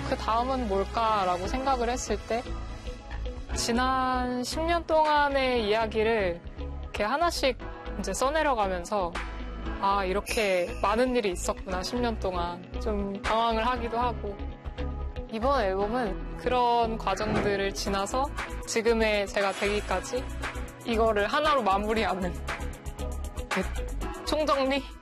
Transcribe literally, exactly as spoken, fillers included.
그 다음은 뭘까라고 생각을 했을 때 지난 십 년 동안의 이야기를 이렇게 하나씩 이제 써내려가면서 아, 이렇게 많은 일이 있었구나, 십 년 동안. 좀 당황을 하기도 하고. 이번 앨범은 그런 과정들을 지나서 지금의 제가 되기까지 이거를 하나로 마무리하는 그 총정리?